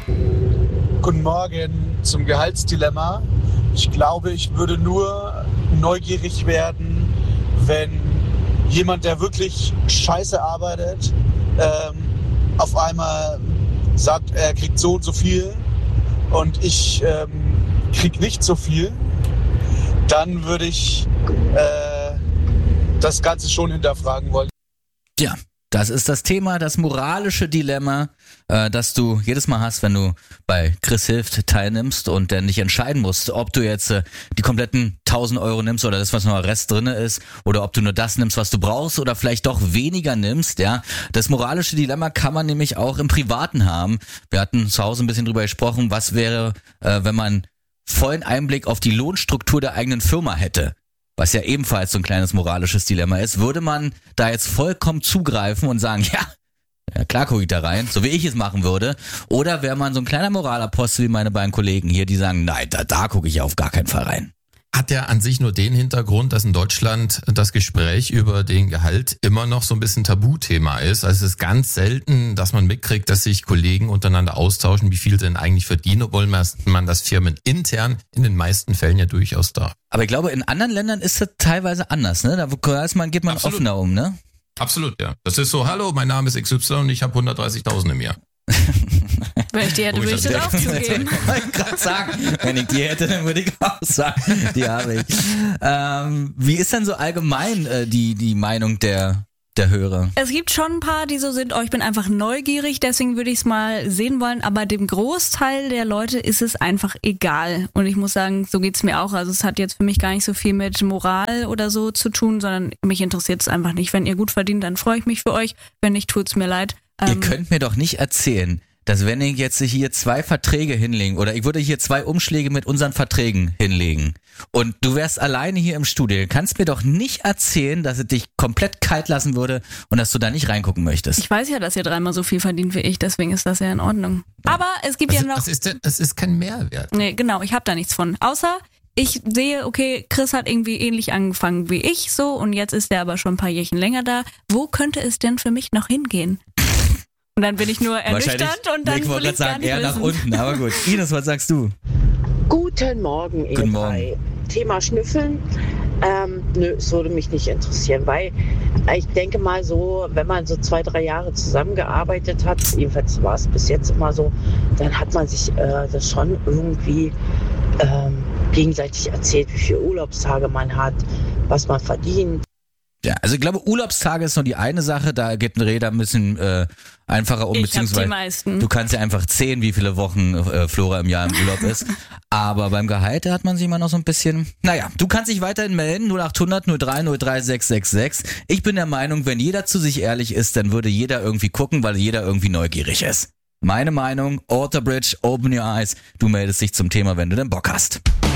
Guten Morgen zum Gehaltsdilemma. Ich glaube, ich würde nur neugierig werden, wenn jemand, der wirklich scheiße arbeitet, auf einmal sagt, er kriegt so und so viel und ich krieg nicht so viel. Dann würde ich das Ganze schon hinterfragen wollen. Ja, das ist das Thema, das moralische Dilemma, das du jedes Mal hast, wenn du bei Chris Hilft teilnimmst und dann nicht entscheiden musst, ob du jetzt die kompletten 1.000 Euro nimmst oder das, was noch Rest drin ist, oder ob du nur das nimmst, was du brauchst, oder vielleicht doch weniger nimmst. Ja, das moralische Dilemma kann man nämlich auch im Privaten haben. Wir hatten zu Hause ein bisschen drüber gesprochen, was wäre, wenn man vollen Einblick auf die Lohnstruktur der eigenen Firma hätte. Was ja ebenfalls so ein kleines moralisches Dilemma ist, würde man da jetzt vollkommen zugreifen und sagen, ja klar gucke ich da rein, so wie ich es machen würde, oder wäre man so ein kleiner Moralapostel wie meine beiden Kollegen hier, die sagen, nein, da gucke ich auf gar keinen Fall rein. Hat ja an sich nur den Hintergrund, dass in Deutschland das Gespräch über den Gehalt immer noch so ein bisschen Tabuthema ist. Also es ist ganz selten, dass man mitkriegt, dass sich Kollegen untereinander austauschen, wie viel sie denn eigentlich verdienen, obwohl man das Firmen intern in den meisten Fällen ja durchaus darf. Aber ich glaube, in anderen Ländern ist das teilweise anders, ne? Da geht man Absolut. Offener um, ne? Absolut, ja. Das ist so, hallo, mein Name ist XY und ich habe 130.000 im Jahr. Wenn ich die hätte, würde ich das auch zugeben. Ich gerade sagen, wenn ich die hätte, dann würde ich auch sagen, die habe ich. Wie ist denn so allgemein die Meinung der Hörer? Es gibt schon ein paar, die so sind, ich bin einfach neugierig, deswegen würde ich es mal sehen wollen, aber dem Großteil der Leute ist es einfach egal. Und ich muss sagen, so geht's mir auch. Also es hat jetzt für mich gar nicht so viel mit Moral oder so zu tun, sondern mich interessiert es einfach nicht. Wenn ihr gut verdient, dann freue ich mich für euch. Wenn nicht, tut's mir leid. Ihr könnt mir doch nicht erzählen, dass wenn ich jetzt hier 2 Verträge hinlegen oder ich würde hier 2 Umschläge mit unseren Verträgen hinlegen und du wärst alleine hier im Studio, du kannst mir doch nicht erzählen, dass es dich komplett kalt lassen würde und dass du da nicht reingucken möchtest. Ich weiß ja, dass ihr 3-mal so viel verdient wie ich, deswegen ist das ja in Ordnung. Aber es gibt ja noch... Das ist kein Mehrwert. Nee, genau, ich habe da nichts von. Außer... Ich sehe, okay, Chris hat irgendwie ähnlich angefangen wie ich so und jetzt ist er aber schon ein paar Jährchen länger da. Wo könnte es denn für mich noch hingehen? Und dann bin ich nur ernüchtert und dann will ich gar nicht eher nach wissen. unten, aber gut. Ines, was sagst du? Guten Morgen, ihr Guten drei. Thema Schnüffeln. Es würde mich nicht interessieren, weil ich denke mal so, wenn man so 2-3 Jahre zusammengearbeitet hat, jedenfalls war es bis jetzt immer so, dann hat man sich das schon irgendwie gegenseitig erzählt, wie viele Urlaubstage man hat, was man verdient. Ja, also ich glaube, Urlaubstage ist nur die eine Sache, da geht ein Räder ein bisschen einfacher um, Ich hab beziehungsweise die meisten. du kannst ja einfach zählen, wie viele Wochen Flora im Jahr im Urlaub ist. Aber beim Gehalt, da hat man sich immer noch so ein bisschen... Naja, du kannst dich weiterhin melden, 0800 03 03 666. Ich bin der Meinung, wenn jeder zu sich ehrlich ist, dann würde jeder irgendwie gucken, weil jeder irgendwie neugierig ist. Meine Meinung, Alterbridge, open your eyes. Du meldest dich zum Thema, wenn du denn Bock hast.